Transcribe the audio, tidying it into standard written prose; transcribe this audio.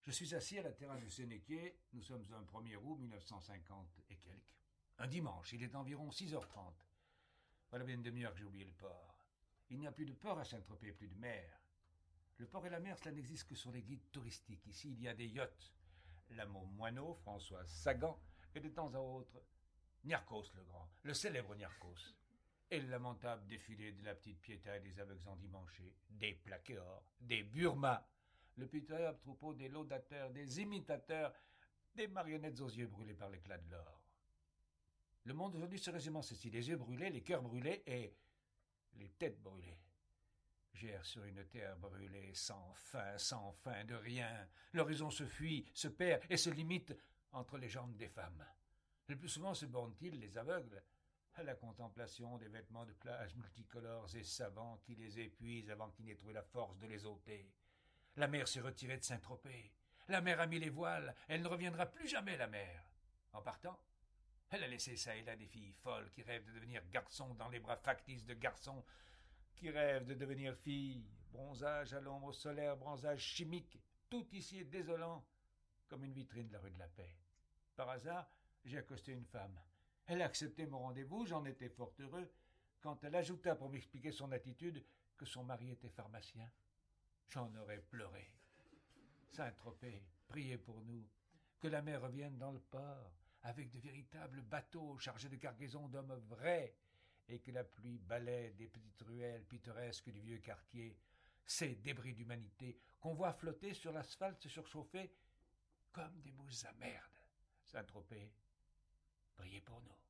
Je suis assis à la terrasse du Sénéquier. Nous sommes un 1er août 1950 et quelques. Un dimanche, il est environ 6h30. Voilà bien une demi-heure que j'ai oublié le port. Il n'y a plus de port à Saint-Tropez, plus de mer. Le port et la mer, cela n'existe que sur les guides touristiques. Ici, il y a des yachts. L'Amo Moineau, François Sagan, et de temps à autre, Niarchos le Grand, le célèbre Niarchos. Et le lamentable défilé de la petite Piéta et des aveugles endimanchés, des plaquéors, des Burmas, le pitoyable troupeau des laudateurs, des imitateurs, des marionnettes aux yeux brûlés par l'éclat de l'or. Le monde aujourd'hui se résume en ceci: les yeux brûlés, les cœurs brûlés et les têtes brûlées. J'erre sur une terre brûlée, sans fin de rien. L'horizon se fuit, se perd et se limite entre les jambes des femmes. Le plus souvent se bornent-ils, les aveugles, à la contemplation des vêtements de plage multicolores et savants qui les épuisent avant qu'ils n'aient trouvé la force de les ôter. La mer s'est retirée de Saint-Tropez. La mer a mis les voiles. Elle ne reviendra plus jamais, la mer. En partant, elle a laissé ça et là des filles folles qui rêvent de devenir garçons dans les bras factices de garçons qui rêvent de devenir filles. Bronzage à l'ombre solaire, bronzage chimique. Tout ici est désolant, comme une vitrine de la rue de la Paix. Par hasard, j'ai accosté une femme. Elle a accepté mon rendez-vous, j'en étais fort heureux, quand elle ajouta pour m'expliquer son attitude que son mari était pharmacien. J'en aurais pleuré. Saint-Tropez, priez pour nous, que la mer revienne dans le port, avec de véritables bateaux chargés de cargaisons d'hommes vrais, et que la pluie balaie des petites ruelles pittoresques du vieux quartier, ces débris d'humanité qu'on voit flotter sur l'asphalte surchauffé comme des mousses à merde. Saint-Tropez, priez pour nous.